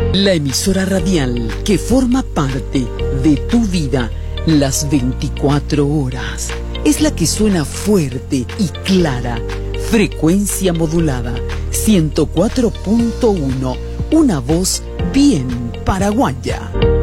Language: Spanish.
La emisora radial que forma parte de tu vida las 24 horas. Es la que suena fuerte y clara. Frecuencia modulada 104.1. Una voz bien paraguaya.